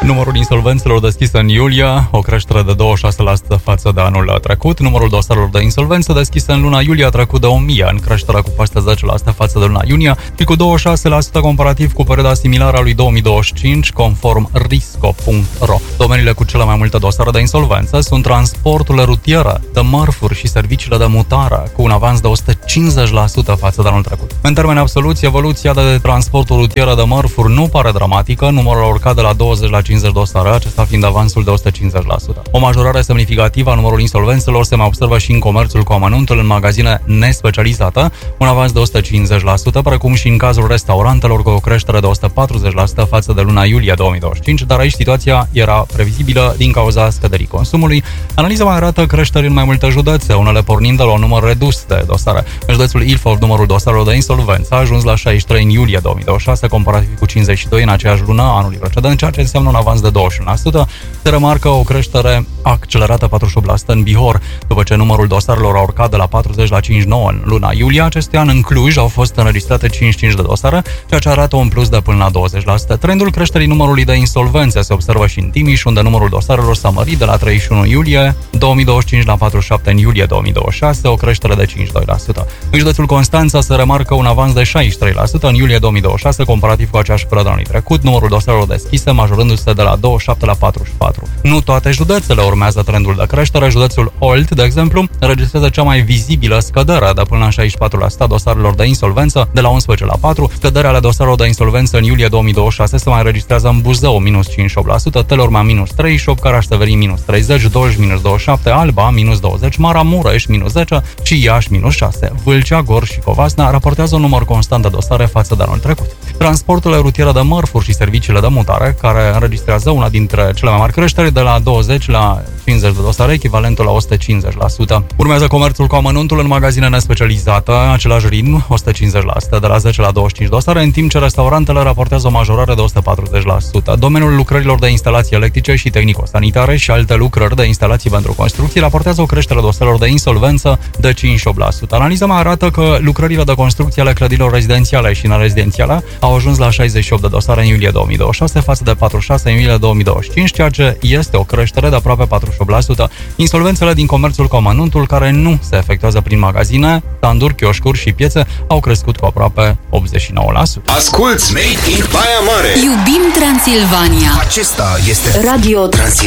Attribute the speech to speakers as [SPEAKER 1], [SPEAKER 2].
[SPEAKER 1] Numărul insolvențelor deschise în iulie, o creștere de 26% față de anul trecut. Numărul dosarelor de insolvență deschise în luna iulie a trecut de 1000, în creșterea cu peste 10% față de luna iunie și cu 26% comparativ cu perioada similară a lui 2025, conform risco.ro. Domeniile cu cele mai multe dosare de insolvență sunt transporturile rutiere, de mărfuri și serviciile de mutare, cu un avans de 150% față de anul trecut. În termeni absoluți, evoluția de transportul rutier de mărfuri nu pare dramatică, numărul a urcat de la 20 la 50 dosare, acesta fiind avansul de 150%. O majorare semnificativă a numărului insolvențelor se mai observă și în comerțul cu amănuntul în magazine nespecializate, un avans de 150%, precum și în cazul restaurantelor cu o creștere de 140% față de luna iulie 2025, dar aici situația era previzibilă din cauza scăderii consumului. Analiza mai arată creșteri în mai multe județe, unele pornind de la un număr redus de dosare. În județul Ilfov, numărul dosarelor de insolvență a ajuns la 63 în iulie 2026, comparativ cu 52 în aceeași lună anului precedent, ceea ce înseamnă un avans de 21%. Se remarcă o creștere accelerată 48% în Bihor, după ce numărul dosarelor a urcat de la 40 la 59 în luna iulie acestui an. În Cluj au fost înregistrate 55 de dosare, ceea ce arată un plus de până la 20%. Trendul creșterii numărului de insolvențe se observă și în Timiș, unde numărul dosarelor s-a mărit de la 31 iulie 2025 la 47 în iulie 2026, o creștere de 52%. În județul Constanța se remarcă un avans de 63% în iulie 2026, comparativ cu aceeași perioadă anului trecut, numărul dosarelor deschise majorându-se de la 27 la 44. Nu toate județele urmează trendul de creștere. Județul Olt, de exemplu, înregistrează cea mai vizibilă scădere de până la 64% a dosarelor de insolvență, de la 11 la 4. Scăderea ale dosarelor de insolvență în iulie 2026 se mai înregistrează în Buzău, minus 58%, Telorma, minus 38%, Caraș-Severin, minus 30%, Dolj, minus 27%, Alba, minus 20%, Maramureș, minus 10% și Iași, minus 6%. Vâlcea, Gorj și Covasna raportează un număr constant de dosare față de anul trecut. Transporturile rutiere de mărfuri și serviciile de mutare, care înregistrează una dintre cele mai mari creșteri, de la 20 la 50 de dosare, echivalentul la 150%. Urmează comerțul cu amănuntul în magazine nespecializate, același ritm, 150%, de la 10 la 25 dosare, în timp ce restaurantele raportează o majorare de 140%. Domeniul lucrărilor de instalații electrice și tehnico-sanitare și alte lucrări de instalații pentru construcții raportează o creștere dosarelor de insolvență de 58%. Analiza mai arată că lucrările de construcție ale clădirilor rezidențiale și nerezidențiale au ajuns la 68 de dosare în iulie 2026 față de 46 în iulie 2025, ceea ce este o creștere de aproape 48%. Insolvențele din comerțul cu amănuntul, care nu se efectuează prin magazine, standuri, chioșcuri și piețe, au crescut cu aproape 89%.
[SPEAKER 2] Asculți Made in Baia Mare!
[SPEAKER 3] Iubim Transilvania!
[SPEAKER 2] Acesta este
[SPEAKER 3] Radio